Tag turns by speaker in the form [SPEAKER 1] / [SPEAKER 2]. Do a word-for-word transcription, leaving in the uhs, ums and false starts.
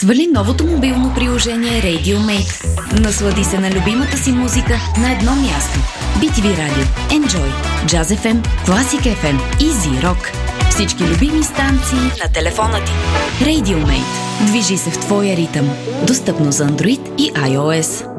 [SPEAKER 1] Свали новото мобилно приложение RadioMate. Наслади се на любимата си музика на едно място. би ти ви Radio, Enjoy, Jazz еф ем, Classic еф ем и Z-Rock. Всички любими станции на телефона ти. RadioMate. Движи се в твоя ритъм. Достъпно за Android и iOS.